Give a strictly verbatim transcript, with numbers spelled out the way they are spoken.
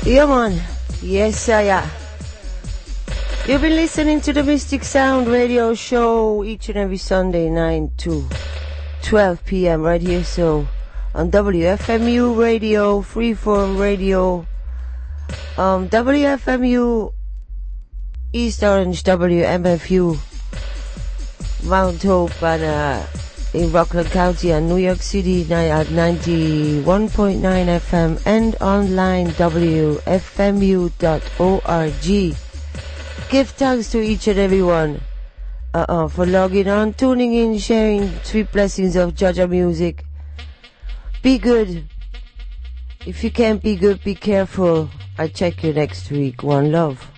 Yeah, man. Yes, sir, yeah. You've been listening to the Mystic Sound Radio Show each and every Sunday, nine to twelve p.m. right here, so on W F M U Radio, Freeform Radio, um, W F M U East Orange, W M F U Mount Hope, and uh, in Rockland County and New York City at ninety-one point nine F M, and online W F M U dot org. Give thanks to each and every one uh-uh, for logging on, tuning in, sharing sweet blessings of Jaja music. Be good. If you can't be good, be careful. I check you next week. One love.